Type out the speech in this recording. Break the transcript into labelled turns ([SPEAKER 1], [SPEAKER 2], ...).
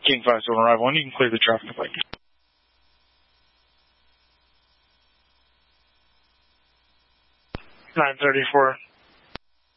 [SPEAKER 1] King 5 on arrival, and you can clear the traffic light. 934.